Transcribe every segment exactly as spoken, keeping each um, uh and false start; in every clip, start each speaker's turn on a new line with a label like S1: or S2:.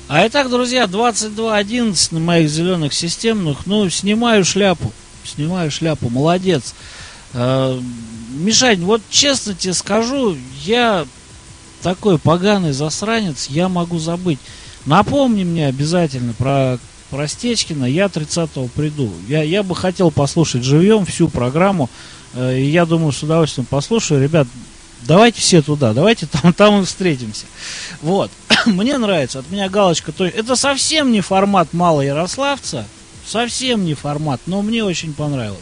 S1: А итак, друзья, двадцать два одиннадцать на моих зеленых системных. Ну, снимаю шляпу. Снимаю шляпу. Молодец. Э, Мишань, вот честно тебе скажу, я такой поганый засранец, я могу забыть. Напомни мне обязательно про, про Стечкина, я тридцатого приду. Я, я бы хотел послушать живьем всю программу. Э, и я думаю, с удовольствием послушаю. Ребят, давайте все туда, давайте там, там и встретимся. Вот. Мне нравится, от меня галочка. То есть, это совсем не формат Малоярославца, совсем не формат, но мне очень понравилось.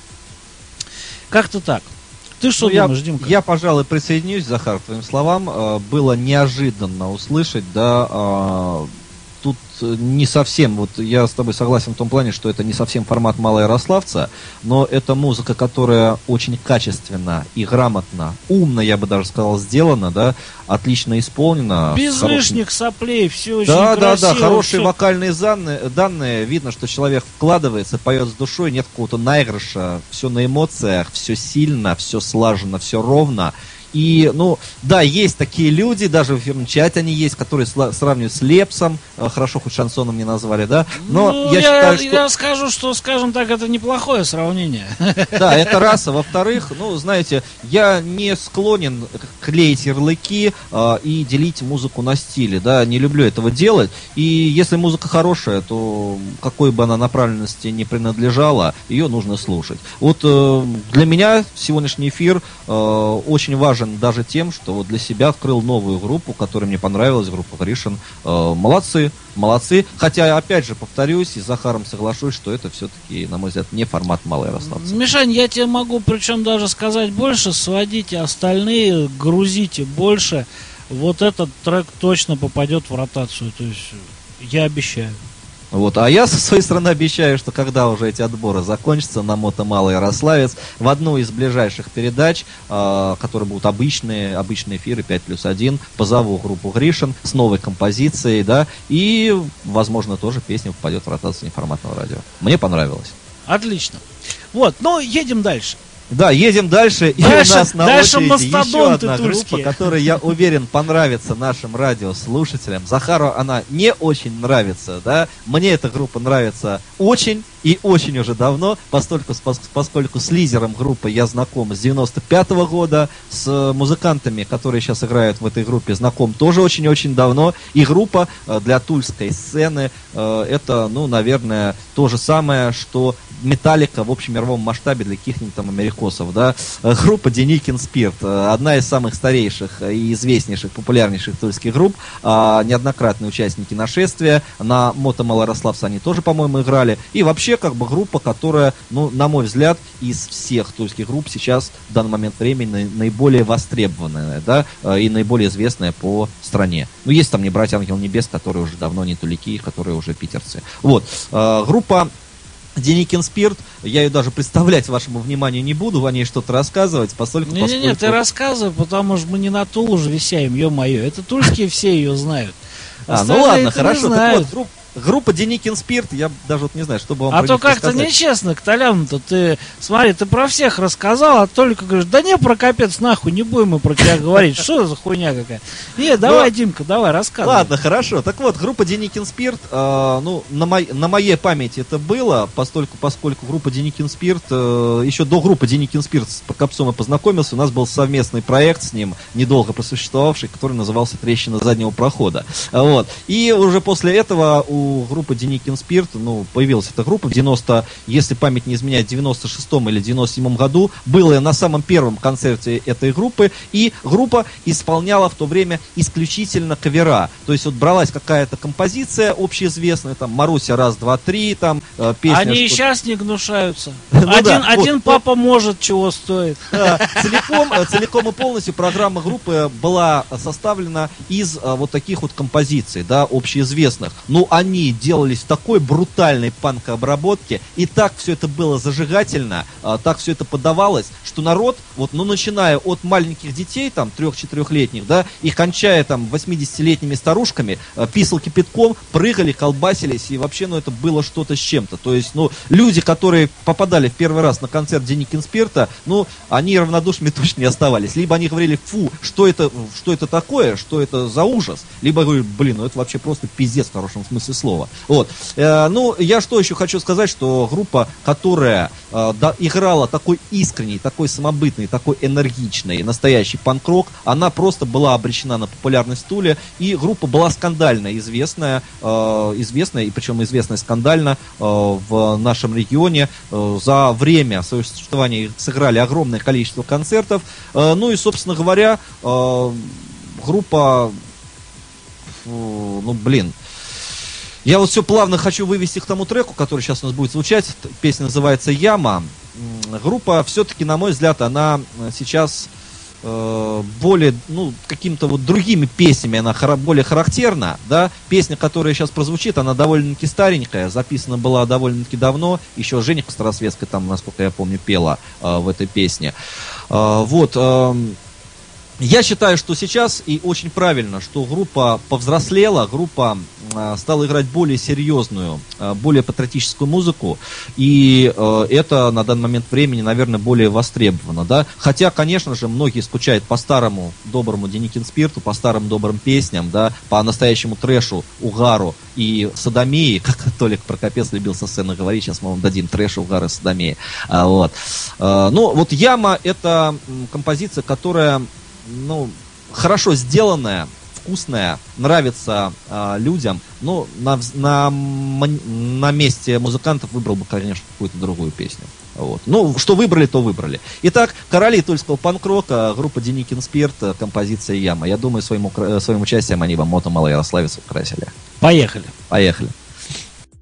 S1: Как-то так. Ты что ну, думаешь,
S2: я,
S1: Димка?
S2: Я, пожалуй, присоединюсь, Захар, к твоим словам. Э, было неожиданно услышать, да, э, тут не совсем, вот я с тобой согласен в том плане, что это не совсем формат Малоярославца, но это музыка, которая очень качественно и грамотно, умно, я бы даже сказал, сделана, да, отлично исполнена.
S1: Без
S2: хорошим...
S1: лишних соплей, все очень
S2: да,
S1: красиво.
S2: Да, да, хорошие
S1: все...
S2: вокальные данные, данные, видно, что человек вкладывается, поет с душой, нет какого-то наигрыша, все на эмоциях, все сильно, все слаженно, все ровно. И, ну, да, есть такие люди, даже в эфирном чате они есть, которые сла- сравнивают с Лепсом, э, хорошо, хоть шансоном не назвали, да, но
S1: ну,
S2: я,
S1: я
S2: считаю, что...
S1: Я скажу, что, скажем так, это неплохое сравнение.
S2: Да, это раз, а во-вторых, ну, знаете, я не склонен клеить ярлыки э, и делить музыку на стили, да, не люблю этого делать, и если музыка хорошая, то какой бы она направленности ни принадлежала, ее нужно слушать. Вот э, для меня сегодняшний эфир э, очень важен даже тем, что вот для себя открыл новую группу, которая мне понравилась, группа Гришин. Э, молодцы, молодцы. Хотя, опять же, повторюсь, и с Захаром соглашусь, что это все-таки, на мой взгляд, не формат Малоярославца.
S1: Мишань, я тебе могу причем даже сказать больше, сводите остальные, грузите больше. Вот этот трек точно попадет в ротацию. То есть, я обещаю.
S2: Вот. А я со своей стороны обещаю, что когда уже эти отборы закончатся на Мото Малоярославец, в одну из ближайших передач, э, которые будут обычные, обычные эфиры пять плюс один, позову группу Гришин с новой композицией, да, и, возможно, тоже песня попадет в ротацию неформатного радио. Мне понравилось.
S1: Отлично. Вот, ну, едем дальше.
S2: Да, едем дальше,
S1: дальше
S2: и у нас на
S1: дальше
S2: очереди еще одна
S1: тульские.
S2: группа, которая, я уверен, понравится нашим радиослушателям. Захару она не очень нравится, да, мне эта группа нравится очень и очень уже давно, поскольку, поскольку с лидером группы я знаком с девяносто пятого года, с музыкантами, которые сейчас играют в этой группе, знаком тоже очень-очень давно, и группа для тульской сцены это, ну, наверное, то же самое, что Металлика в общемировом масштабе для каких-нибудь там америкосов, да. Группа Деникин Спирт, одна из самых старейших и известнейших, популярнейших тульских групп, неоднократные участники нашествия, на Мото Малоярославце они тоже, по-моему, играли, и вообще, как бы, группа, которая, ну, на мой взгляд, из всех тульских групп сейчас, в данный момент времени, наиболее востребованная, да, и наиболее известная по стране. Ну, есть там не братья Ангел Небес, которые уже давно не тулики, которые уже питерцы. Вот, группа Деникин Спирт, я ее даже представлять вашему вниманию не буду, о ней что-то рассказывать, поскольку...
S1: Не-не-не, поскольку... ты рассказывай, потому что мы не на Тулу же висяем, ё-моё, это тульские все ее знают.
S2: А, ну ладно, хорошо, так вот, группа... Группа Деникин Спирт, я даже вот не знаю, что бы вам
S1: А то как-то
S2: сказать.
S1: нечестно к Толяну-то. Ты, смотри, ты про всех рассказал, а только говоришь, да не, Прокопец, нахуй, не будем мы про тебя говорить. Что за хуйня какая? Не, давай, Но... Димка, давай, рассказывай.
S2: Ладно, хорошо. Так вот, группа Деникин Спирт, э, ну, на, мой, на моей памяти это было, поскольку, поскольку группа Деникин Спирт, э, еще до группы Деникин Спирт с Прокопцом я познакомился, у нас был совместный проект с ним, недолго просуществовавший, который назывался «Трещина заднего прохода». Вот. И уже после этого у У группы Деникин Спирт, ну, появилась эта группа в девяносто, если память не изменяет, девяносто шестом или девяносто седьмом году, было на самом первом концерте этой группы, и группа исполняла в то время исключительно кавера, то есть вот бралась какая-то композиция общеизвестная, там, Маруся, раз, два, три, там, э, песня...
S1: Они и сейчас не гнушаются. Один папа может, чего стоит.
S2: Целиком и полностью программа группы была составлена из вот таких вот композиций, да, общеизвестных. Ну, они они делались в такой брутальной панк-обработке, и так все это было зажигательно, а, так все это подавалось, что народ, вот, ну, начиная от маленьких детей, там, трех-четырехлетних, да, и кончая, там, восьмидесятилетними старушками, а, писал кипятком, прыгали, колбасились, и вообще, ну, это было что-то с чем-то. То есть, ну, люди, которые попадали в первый раз на концерт Деникин Спирта, ну, они равнодушными точно не оставались. Либо они говорили, фу, что это, что это такое, что это за ужас, либо говорили, блин, ну, это вообще просто пиздец в хорошем смысле слова. Вот. Э, ну, я что еще хочу сказать, что группа, которая э, да, играла такой искренний, такой самобытный, такой энергичный, настоящий панк-рок, она просто была обречена на популярность в Туле, и группа была скандальная, известная, э, известная, и причем известная скандально э, в нашем регионе. Э, за время своего существования сыграли огромное количество концертов, э, ну и, собственно говоря, э, группа, э, ну, блин, я вот все плавно хочу вывести к тому треку, который сейчас у нас будет звучать. Песня называется «Яма». Группа, все-таки, на мой взгляд, она сейчас э, более, ну, какими-то вот другими песнями, она хара- более характерна, да. Песня, которая сейчас прозвучит, она довольно-таки старенькая, записана была довольно-таки давно. Еще Женя Старосветская там, насколько я помню, пела э, в этой песне. Э, вот... Э, Я считаю, что сейчас и очень правильно, что группа повзрослела, группа э, стала играть более серьезную, э, более патриотическую музыку, и э, это на данный момент времени, наверное, более востребовано, да. Хотя, конечно же, многие скучают по старому доброму Деникин Спирту, по старым добрым песням, да, по настоящему трэшу, угару и садомии, как Толик Прокопец любил со сцены говорить, сейчас мы вам дадим трэш, угар и садомии. А, вот. А, ну, вот «Яма» — это композиция, которая, ну, хорошо сделанная, вкусная, нравится э, людям, но на, на, на месте музыкантов выбрал бы, конечно, какую-то другую песню. Вот. Ну, что выбрали, то выбрали. Итак, короли тульского панк-рока, группа Деникин Спирт, композиция «Яма». Я думаю, своим, своим участием они вам мото Малоярославец украсили.
S1: Поехали.
S2: Поехали.